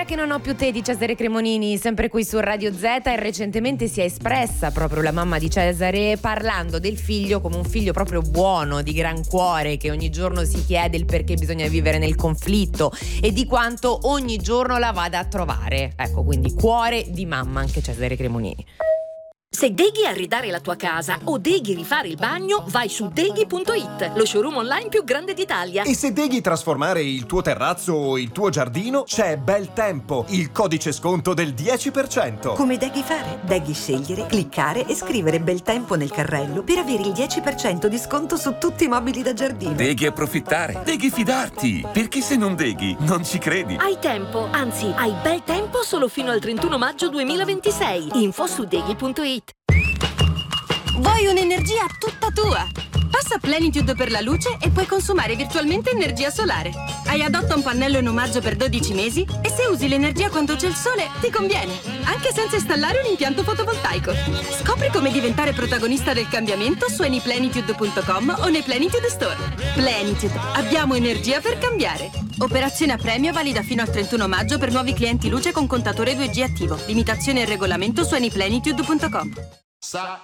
che non ho più te di Cesare Cremonini, sempre qui su Radio Z, e recentemente si è espressa proprio la mamma di Cesare parlando del figlio come un figlio proprio buono, di gran cuore, che ogni giorno si chiede il perché bisogna vivere nel conflitto e di quanto ogni giorno la vada a trovare. Ecco, quindi cuore di mamma anche Cesare Cremonini. Se deghi arredare la tua casa o deghi rifare il bagno, vai su deghi.it, lo showroom online più grande d'Italia. E se deghi trasformare il tuo terrazzo o il tuo giardino, c'è Bel Tempo, il codice sconto del 10%. Come deghi fare? Deghi scegliere, cliccare e scrivere Bel Tempo nel carrello per avere il 10% di sconto su tutti i mobili da giardino. Deghi approfittare, deghi fidarti, perché se non deghi non ci credi. Hai tempo, anzi hai bel tempo solo fino al 31 maggio 2026. Info su deghi.it. Vuoi un'energia tutta tua? Passa Plenitude per la luce e puoi consumare virtualmente energia solare. Hai adotta un pannello in omaggio per 12 mesi e se usi l'energia quando c'è il sole ti conviene, anche senza installare un impianto fotovoltaico. Scopri come diventare protagonista del cambiamento su anyplenitude.com o nei Plenitude Store. Plenitude, abbiamo energia per cambiare. Operazione a premio valida fino al 31 maggio per nuovi clienti luce con contatore 2G attivo. Limitazioni e regolamento su anyplenitude.com.